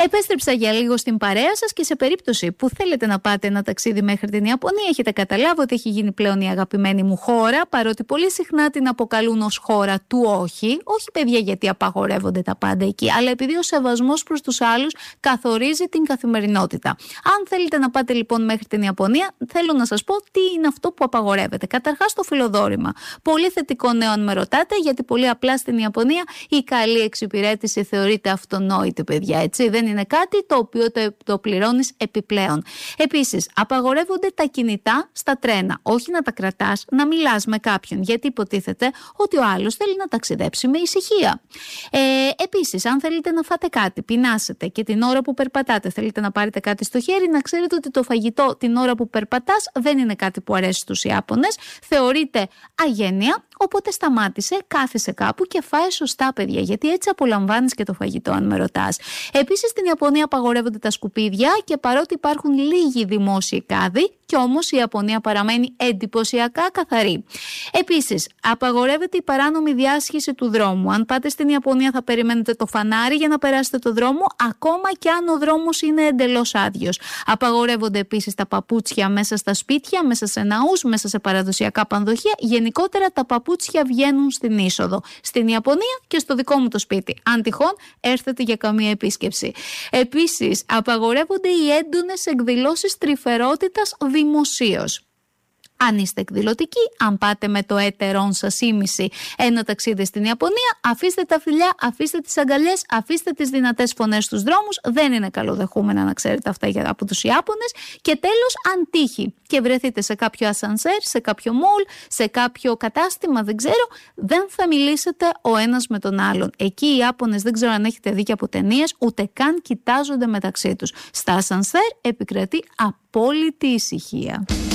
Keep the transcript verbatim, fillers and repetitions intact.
Επέστρεψα για λίγο στην παρέα σας και σε περίπτωση που θέλετε να πάτε ένα ταξίδι μέχρι την Ιαπωνία, έχετε καταλάβει ότι έχει γίνει πλέον η αγαπημένη μου χώρα, παρότι πολύ συχνά την αποκαλούν ως χώρα του όχι. Όχι, παιδιά, γιατί απαγορεύονται τα πάντα εκεί, αλλά επειδή ο σεβασμός προς τους άλλους καθορίζει την καθημερινότητα. Αν θέλετε να πάτε λοιπόν μέχρι την Ιαπωνία, θέλω να σας πω τι είναι αυτό που απαγορεύεται. Καταρχάς, το φιλοδόρημα. Πολύ θετικό νέο αν με ρωτάτε, γιατί πολύ απλά στην Ιαπωνία η καλή εξυπηρέτηση θεωρείται αυτονόητη, παιδιά. Έτσι, δεν είναι κάτι το οποίο το, το πληρώνεις επιπλέον. Επίσης, απαγορεύονται τα κινητά στα τρένα. Όχι να τα κρατάς, να μιλάς με κάποιον, γιατί υποτίθεται ότι ο άλλος θέλει να ταξιδέψει με ησυχία. Ε, επίσης, αν θέλετε να φάτε κάτι, πεινάσετε και την ώρα που περπατάτε θέλετε να πάρετε κάτι στο χέρι, να ξέρετε ότι το φαγητό την ώρα που περπατάς δεν είναι κάτι που αρέσει στους Ιάπωνες. Θεωρείται αγένεια. Οπότε σταμάτησε, κάθισε κάπου και φάε σωστά, παιδιά, γιατί έτσι απολαμβάνεις και το φαγητό, αν με ρωτάς. Επίσης, στην Ιαπωνία απαγορεύονται τα σκουπίδια και παρότι υπάρχουν λίγοι δημόσιοι κάδοι, κι όμως η Ιαπωνία παραμένει εντυπωσιακά καθαρή. Επίσης, απαγορεύεται η παράνομη διάσχιση του δρόμου. Αν πάτε στην Ιαπωνία, θα περιμένετε το φανάρι για να περάσετε το δρόμο, ακόμα και αν ο δρόμος είναι εντελώς άδειος. Απαγορεύονται επίσης τα παπούτσια μέσα στα σπίτια, μέσα σε ναούς, μέσα σε παραδοσιακά πανδοχεία. Γενικότερα, τα παπούτσια βγαίνουν στην είσοδο. Στην Ιαπωνία και στο δικό μου το σπίτι. Αν τυχόν έρθετε για καμία επίσκεψη. Επίσης, απαγορεύονται οι έντονες εκδηλώσεις τρυφερότητας δημοσίως. Αν είστε εκδηλωτικοί, αν πάτε με το έτερον σας ήμιση ένα ταξίδι στην Ιαπωνία, αφήστε τα φιλιά, αφήστε τις αγκαλιές, αφήστε τις δυνατές φωνές στους δρόμους. Δεν είναι καλοδεχούμενα να ξέρετε αυτά από τους Ιάπωνες. Και τέλος, αν τύχει και βρεθείτε σε κάποιο ασανσέρ, σε κάποιο μολ, σε κάποιο κατάστημα, δεν ξέρω, δεν θα μιλήσετε ο ένας με τον άλλον. Εκεί οι Ιάπωνες, δεν ξέρω αν έχετε δει και από ταινίες, ούτε καν κοιτάζονται μεταξύ τους. Στα ασανσέρ επικρατεί απόλυτη ησυχία.